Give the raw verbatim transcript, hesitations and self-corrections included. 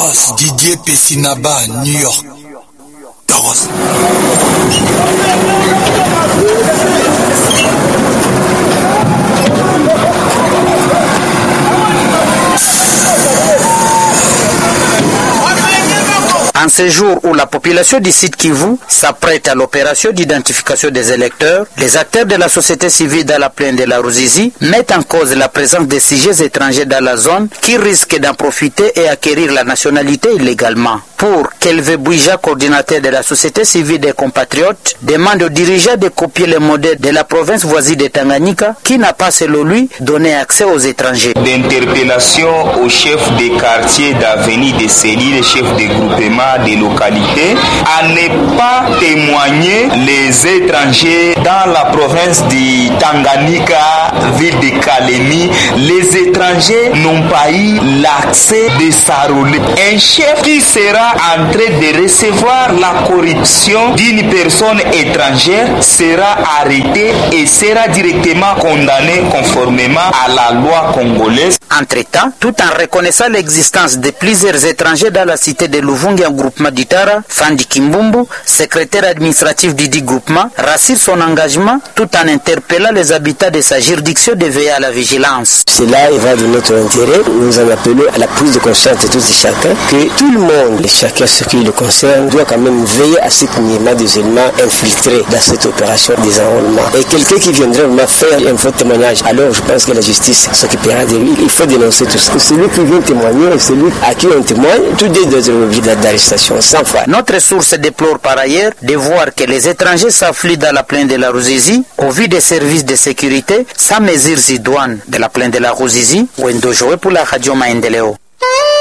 Taros, Didier Pessinaba, New York. Taros. En ce jour où la population du site Kivu s'apprête à l'opération d'identification des électeurs, les acteurs de la société civile dans la plaine de la Ruzizi mettent en cause la présence des sujets étrangers dans la zone qui risquent d'en profiter et acquérir la nationalité illégalement. Pour Kelve Bouija, coordinateur de la société civile des compatriotes, demande aux dirigeants de copier le modèle de la province voisine de Tanganyika qui n'a pas, selon lui, donné accès aux étrangers. D'interpellation aux chefs des quartiers d'avenue des cellules, chefs des groupements des localités, à ne pas témoigner les étrangers dans la province de Tanganyika, ville de Kalemi. Les étrangers n'ont pas eu l'accès de s'enrôler. Un chef qui sera en train de recevoir la corruption d'une personne étrangère sera arrêté et sera directement condamné conformément à la loi congolaise. Entre-temps, tout en reconnaissant l'existence de plusieurs étrangers dans la cité de Luvungi en groupement d'Itara, Fandi Kimbumbu, secrétaire administratif du dit groupement, rassure son engagement tout en interpellant les habitants de sa juridiction de veiller à la vigilance. Cela il va de notre intérêt. Nous en appelons à la prise de conscience de tous et chacun que tout le monde, et chacun ce qui le concerne, doit quand même veiller à ce qu'il n'y ait pas des éléments infiltrés dans cette opération des enrôlements. Et quelqu'un qui viendrait vraiment faire un faux témoignage, alors je pense que la justice s'occupera de lui. Il faut dénoncer tout ça. Celui qui vient témoigner et celui à qui on témoigne, tout est dans l'objet d'arrestation, sans foi. Notre source déplore par ailleurs de voir que les étrangers s'affluent dans la plaine de la Ruzizi au vu des services de sécurité sans mesures idoines de la plaine de la Ruzizi. Wendo Joé pour la Radio Maendeleo.